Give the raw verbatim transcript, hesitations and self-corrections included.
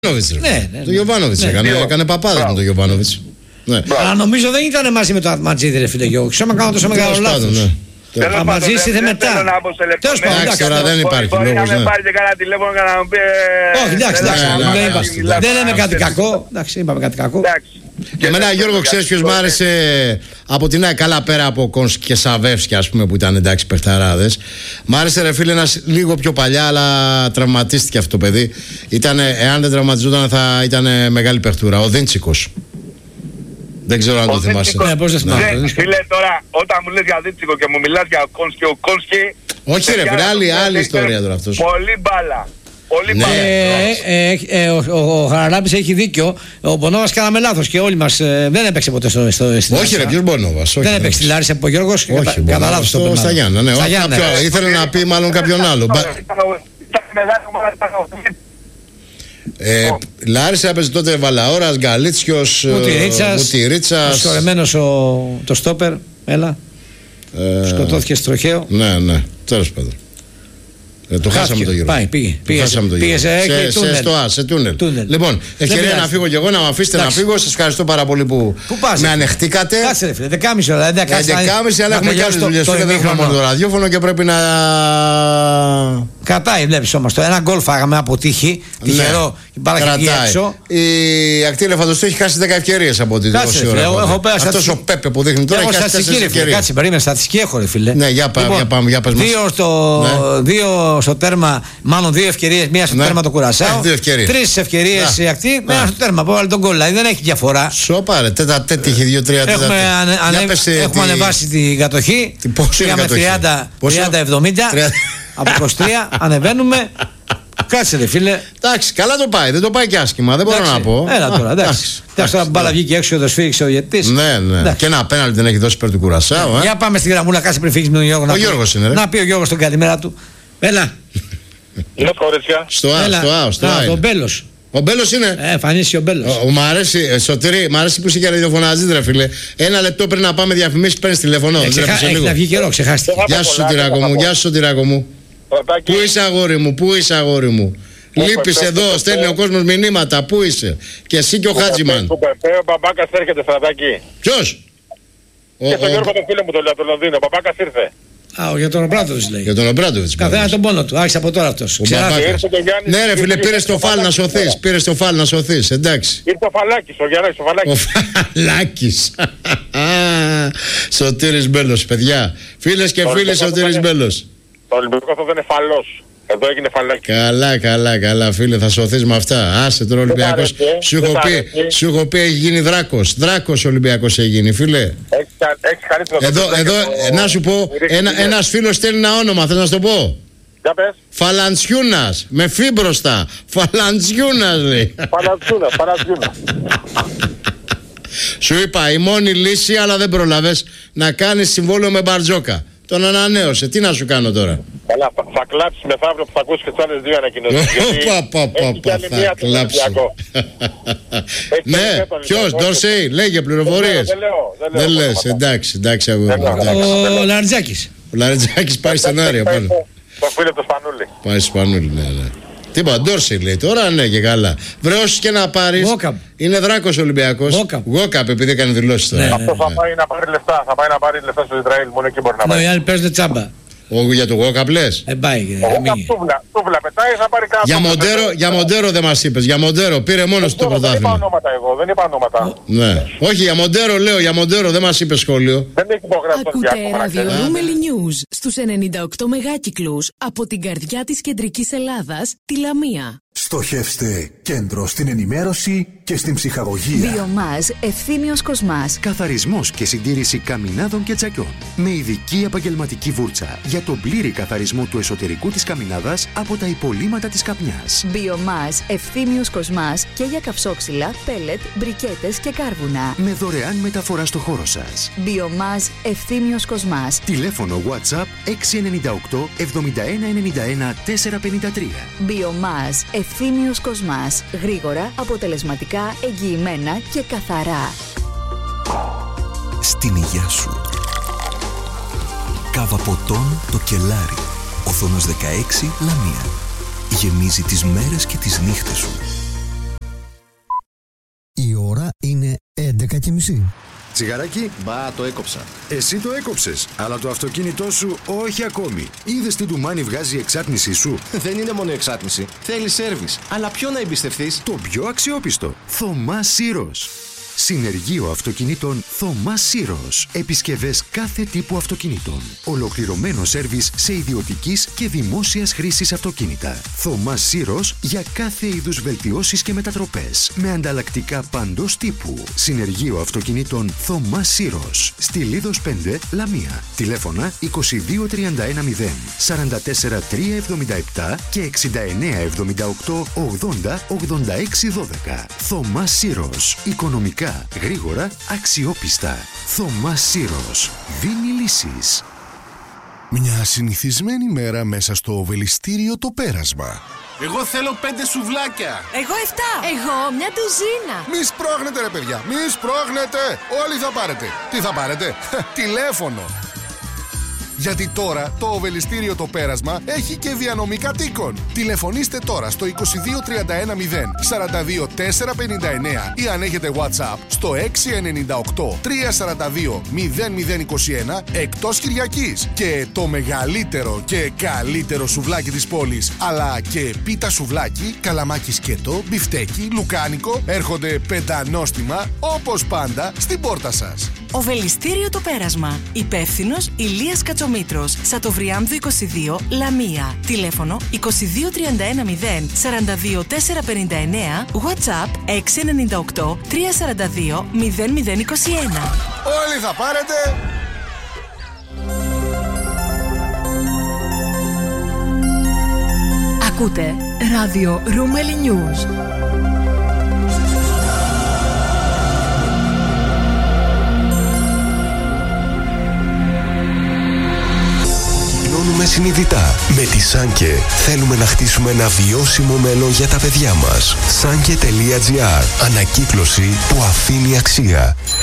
Ναι, ναι, το Γιοβάνοβιτς ναι, έκανε, ναι. έκανε παπάδες με τον Γιοβάνοβιτς. Ναι. Αλλά νομίζω δεν ήταν μαζί με το Ατματζίδη, ρε φίλε Γιώργο. Ξέρω να κάνω τόσο μεγάλο λάθος. Ο Ματζής ήρθε μετά. Τέλος πάντων, εντάξει, τώρα δεν υπάρχει λόγος. Μπορεί να με πάρει και κανένα τηλέφωνο και να μου πει. Όχι, εντάξει, δεν λέμε κάτι κακό. Εντάξει, είπαμε κάτι κακό. Και εμένα, Γιώργο, ξέρεις ποιος μ' άρεσε από την ΑΕΚ, καλά πέρα από Κόνσκι και Σαβεύσκι, ας πούμε, που ήταν εντάξει παιχταράδες. Μ' άρεσε, ρε φίλε, ένας λίγο πιο παλιά, αλλά τραυματίστηκε αυτό το παιδί. Ήτανε, εάν δεν τραυματιζόταν, θα ήταν μεγάλη παιχτούρα. Ο Δίντσικος. Δεν ξέρω αν το θυμάσαι. Ναι, πώς δεν θυμάσαι. Φίλε, τώρα, όταν μου λες για Δίντσικο και μου μιλάς για Κόνσκι, ο Κόνσκι. Όχι, ρε φίλε, άλλη, άλλη ιστορία τώρα αυτός. Πολύ μπάλα. Πολύ ναι, μπάλα. Ε, ε, ε, ο ο, ο Χαραλάμπης έχει δίκιο. Ο Μπονόβας κάναμε λάθος και όλοι μας ε, δεν έπαιξε ποτέ στο, στο, στην όχι, ρε, ποιος Μπονόβας. Δεν έπαιξε στη Λάρισα από ο Γιώργος. Όχι, κατά λάθος το στα Γιάννα. Ναι, ήθελε να πει μάλλον κάποιον άλλο. Ε, Λάρισα έπαιζε τότε Βαλαώρας, Γκαλίτσιος, Μουτιρίτσας. Σκορεμένος το στόπερ. Έλα. Ε, Σκοτώθηκε στο τροχαίο. Ναι, ναι, τέλος πάντων. Ε, το χάσαμε το Γιώργο. Πάει, πήγε. Το πήγε, χάσαμε το πήγε σε, σε, σε, στο, α, σε τούνελ. τούνελ. Λοιπόν, ευκαιρία να φύγω κι εγώ, να με αφήσετε να φύγω. Σας ευχαριστώ πάρα πολύ που, που πας, με ανεχτήκατε. Κάτσε ρε φίλε, δεκάμιση ώρα. δεκάμιση, αλλά έχουμε και άλλες δουλειές. Δεν έχουμε μόνο το ραδιόφωνο και πρέπει να... Κρατάει, βλέπεις όμως το ένα γκολ φάγαμε από τύχη. Τυχερό, κρατάει. Έξω. Η Ακτή Ελεφαντοστού έχει χάσει δέκα ευκαιρίες από την τόση ώρα. Αυτός ο Πέπε που δείχνει τώρα έχει χάσει τέσσερις ευκαιρίες. Κάτσε, περίμενε, στατιστική έχω ρε φίλε. Ναι, για πάμε. Δύο στο τέρμα, μάλλον δύο ευκαιρίες, μία στο τέρμα το Κουρασάο. Τρεις ευκαιρίες η Ακτή, μία στο τέρμα. Βάλει τον γκολ, δηλαδή δεν έχει διαφορά. Σοπάρε, τέτα τέτα είχε δύο τρία τέτα. Έχουμε ανεβάσει την κατοχή. Πήγαμε τριάντα εβδομήντα. Από είκοσι τρία ανεβαίνουμε. Κάτσε ρε φίλε. Εντάξει, καλά το πάει, δεν το πάει και άσχημα, δεν μπορώ να πω. Έλα τώρα, εντάξει. Εντάξει, τώρα μπάλα βγήκε έξω και το σφίριξε ο ηγετής. Ναι, ναι. Και ένα πέναλτι δεν έχει δώσει υπέρ του Κουρασάου. Για πάμε στην γραμμούλα, κάτσε πριν φύγεις με τον Γιώργο. Ο Γιώργος είναι, ρε. Να πει ο Γιώργος τον καλημέρα του. Έλα. Γεια κορίτσια. Στο Α, στο Α, στο Α. Ο Μπέλος. Ο Μπέλος είναι. Ε, εμφανίσει ο Μπέλος. Μ' αρέσει, Σωτήρη, μ' αρέσει που είσαι και ραδιοφωνάζεις, ρε φίλε. Ένα λεπτό πριν να πάμε διαφημίσεις, παίρνεις τηλέφωνο. Έχει να βγει καιρό, ξεχάστηκε. Γεια σου, Σωτηράκο μου, γεια σου, Σωτηράκο μου. Πού είσαι, αγόρι μου, πού είσαι, αγόρι μου. Λείπεις εδώ, στέλνει ο κόσμος μηνύματα. Πού είσαι? Και εσύ και ο Χάτζιμαν. Ο Μπαμπάκας έρχεται, Στρατάκη. Ποιος? Και στον Γιώργο τον φίλο μου το λέω, το Λονδίνο. Ο Μπαμπάκας ήρθε. Α, για τον Ομπράντοβιτς λέει. Για τον Ομπράντοβιτς. Καθένα τον πόνο του. Άρχισε από τώρα αυτός. Ναι, ρε φίλε, πήρε το φάλ να σωθείς. Πήρε το φάλ να σωθείς, εντάξει. Ήρθε ο Φαλάκης, ο Γιάννης ο Φαλάκης. Ο Φαλάκης. Σωτήρης Μπέλος, παιδιά. Φίλες και φίλοι, Σωτήρης Μπέλος. Το Ολυμπιακό αυτό δεν είναι φαλός. Εδώ έγινε Φαλάκη. Καλά, καλά, καλά, φίλε, θα σωθείς με αυτά. Άσε τον Ολυμπιακός. Σου έχω πει, σου έχω πει, έχει γίνει δράκος. Δράκος Ολυμπιακός έχει γίνει, φίλε. Έχει κάνει εδώ, εδώ, να σου πω, ένα, ένας φίλος στέλνει ένα όνομα, θες να σου το πω? Για πες. Φαλαντσιούνας, με φι μπροστά. Φαλαντσιούνας λέει. Φαλαντσιούνας, Φαλαντσιούνας. Σου είπα, η μόνη λύση, αλλά δεν προλαβες, να κάνεις συμβόλαιο με Μπαρτζόκα. Τον ανανέωσε, τι να σου κάνω τώρα? Καλά, θα, θα κλάψεις μεθαύριο που θα ακούσεις και τις άλλες δύο ανακοινώσεις. Θα κλάψω. Ναι, ποιος, Ντόρσεϊ, λέγε πληροφορίες. Δεν λέω, δεν λες, εντάξει, εντάξει. Ο Λαριτζάκης. Ο Λαριτζάκης πάει στον Άριο πάνω. Το φίλο του Σπανούλη. Πάει στο Σπανούλη, ναι, ναι. Τι είπα, Ντόρσεϊ λέει τώρα, ναι και καλά. Βρε όσους και να πάρεις. Είναι δράκος Ολυμπιακός. Γόκαπ, επειδή έκανε δηλώσεις τώρα. Αυτό θα πάει να πάρει λεφτά. Θα πάει να πάρει λεφτά στο Ισραήλ. Μόνο εκεί μπορεί να πάει. Ναι, οι άλλοι παίζουν τσάμπα. Όχι για το Γόκαπ λες. Ε, πάει. Τούβλα πετάει, θα πάρει κάτι. Για Μοντέρο, για Μοντέρο δεν μας είπες. Για Μοντέρο πήρε μόνος το πρωτάθλημα. Δεν είπα ονόματα εγώ, δεν είπα ονόματα. Ναι. Όχι, για Μοντέρο λέω, για Μοντέρο δεν μας είπε σχόλιο. Δεν έχει υπογράψει το διάκομα. Ακούτε ραδιορούμελη News στους ενενήντα οκτώ μεγάκυκλους από την καρδιά της κεντρικής Ελλάδας, τη Λαμία. Στοχεύστε κέντρο στην ενημέρωση και στην ψυχαγωγία. Βιομάζ Ευθύμιος Κοσμάς. Καθαρισμός και συντήρηση καμινάδων και τσακιών. Με ειδική επαγγελματική βούρτσα για τον πλήρη καθαρισμό του εσωτερικού της καμινάδας από τα υπολείμματα της καπνιάς. Βιομάζ Ευθύμιος Κοσμάς και για καυσόξυλα, πέλετ, μπρικέτες και κάρβουνα. Με δωρεάν μεταφορά στο χώρο σας. Βιομάζ Ευθύμιος Κοσμάς. Τηλέφωνο WhatsApp έξι εννιά οκτώ εβδομήντα ένα ενενήντα ένα τετρακόσια πενήντα τρία. Βιομάζ Ευθύμιος Κοσμάς. Γρήγορα, αποτελεσματικά, εγγυημένα και καθαρά. Στην υγειά σου. Κάβα ποτών το Κελάρι. Οθόνος δεκαέξι Λαμία. Γεμίζει τις μέρες και τις νύχτες σου. διακίνηση. Τσιγαράκι, μπα, το έκοψα. Εσύ το έκοψες, αλλά το αυτοκίνητό σου όχι ακόμη. Είδες τι ντουμάνι βγάζει η εξάτμισή σου? Δεν είναι μόνο εξάτμιση. Θέλει σέρβις. Αλλά ποιο να εμπιστευτείς? Το πιο αξιόπιστο. Θωμάς Σύρος. Συνεργείο αυτοκινήτων Θωμάς Σύρος. Επισκευές κάθε τύπου αυτοκινήτων. Ολοκληρωμένο σέρβις σε ιδιωτικής και δημόσιας χρήσης αυτοκίνητα. Θωμάς Σύρος για κάθε είδους βελτιώσεις και μετατροπές. Με ανταλλακτικά παντός τύπου. Συνεργείο αυτοκινήτων Θωμάς Σύρος. Στη Λίδος πέντε, Λαμία. Τηλέφωνα είκοσι δύο τριάντα ένα μηδέν, σαράντα τέσσερα τριακόσια εβδομήντα επτά και εξήντα εννέα εβδομήντα οκτώ ογδόντα ογδόντα έξι δώδεκα. Θωμάς Σύρος. Οικονομικά, γρήγορα, αξιόπιστα. Θωμάς Σύρος. Δίνει λύσεις. Μια συνηθισμένη μέρα μέσα στο Οβελιστήριο Το Πέρασμα. Εγώ θέλω πέντε σουβλάκια. Εγώ εφτά. Εγώ μια τουζίνα. Μη σπρώχνετε ρε παιδιά, μη σπρώχνετε. Όλοι θα πάρετε. Τι θα πάρετε? Τηλέφωνο. Γιατί τώρα το Οβελιστήριο Το Πέρασμα έχει και διανομή κατοίκων. Τηλεφωνήστε τώρα στο είκοσι δύο τριάντα ένα μηδέν, σαράντα δύο τετρακόσια πενήντα εννέα ή αν έχετε WhatsApp στο έξι εννιά οκτώ τριακόσια σαράντα δύο μηδέν μηδέν είκοσι ένα εκτός Κυριακής. Και το μεγαλύτερο και καλύτερο σουβλάκι της πόλης, αλλά και πίτα σουβλάκι, καλαμάκι σκέτο, μπιφτέκι, λουκάνικο, έρχονται πεντανόστιμα όπως πάντα στην πόρτα σας. Οβελιστήριο Το Πέρασμα. Υπεύθυνος Ηλίας Κατσομήτρος. Σατοβριάμβου είκοσι δύο, Λαμία. Τηλέφωνο είκοσι δύο τριάντα ένα μηδέν, σαράντα δύο τετρακόσια πενήντα εννέα. WhatsApp έξι εννιά οκτώ τριακόσια σαράντα δύο μηδέν μηδέν είκοσι ένα. Όλοι θα πάρετε. Ακούτε ράδιο Ρούμελι News. Κοινώνουμε συνειδητά. Με τη Σάνκε θέλουμε να χτίσουμε ένα βιώσιμο μέλλον για τα παιδιά μας. Σάνκε τελεία τζι άρ. Ανακύκλωση που αφήνει αξία.